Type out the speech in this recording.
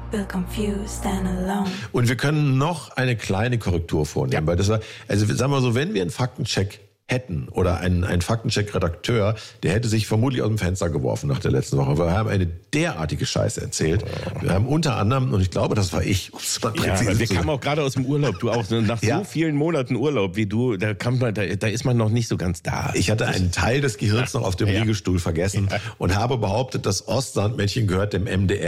feel confused and alone. Und wir können noch eine kleine Korrektur vornehmen, weil das war, also sagen wir so, wenn wir einen Faktencheck hätten oder ein Faktencheck-Redakteur, der hätte sich vermutlich aus dem Fenster geworfen nach der letzten Woche. Wir haben eine derartige Scheiße erzählt. Wir haben unter anderem, und ich glaube, das war ich, um es mal präzise wir zu kamen sagen. auch gerade aus dem Urlaub, du auch. Nach so vielen Monaten Urlaub wie du, da ist man noch nicht so ganz da. Ich hatte einen Teil des Gehirns noch auf dem Liegestuhl vergessen und habe behauptet, das Ostsandmännchen gehört dem MDR.